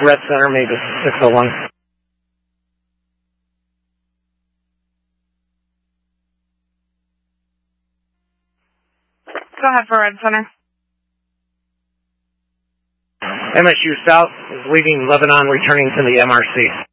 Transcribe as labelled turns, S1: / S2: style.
S1: Red Center, maybe 601.
S2: Go ahead for Red Center.
S1: MSU South is leaving Lebanon, returning to the MRC.